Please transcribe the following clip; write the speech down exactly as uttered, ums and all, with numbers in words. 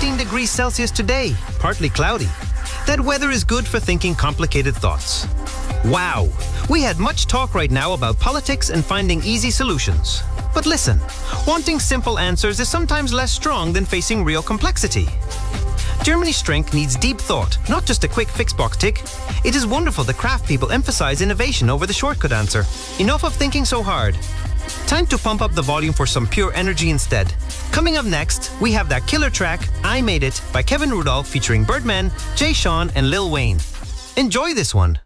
fifteen degrees Celsius today, partly cloudy. That weather is good for thinking complicated thoughts. Wow, we had much talk right now about politics and finding easy solutions. But listen, wanting simple answers is sometimes less strong than facing real complexity. Germany's strength needs deep thought, not just a quick fix-box tick. It is wonderful the craft people emphasize innovation over the shortcut answer. Enough of thinking so hard. Time to pump up the volume for some pure energy instead. Coming up next, we have that killer track, I Made It, by Kevin Rudolph featuring Birdman, Jay Sean and Lil Wayne. Enjoy this one.